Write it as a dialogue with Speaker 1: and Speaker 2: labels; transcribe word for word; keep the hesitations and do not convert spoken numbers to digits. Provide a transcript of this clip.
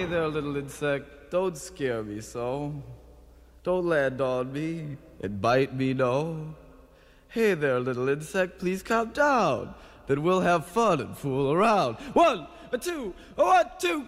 Speaker 1: Hey there, little insect, don't scare me so. Don't land on me and bite me, no. Hey there, little insect, please calm down. Then we'll have fun and fool around. One, a two, a one, two.